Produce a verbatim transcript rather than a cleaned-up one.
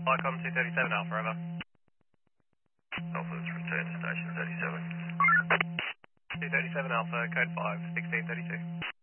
Icon two thirty-seven Alpha, over. Alpha's return to station thirty-seven. two thirty-seven Alpha, code five, sixteen thirty-two.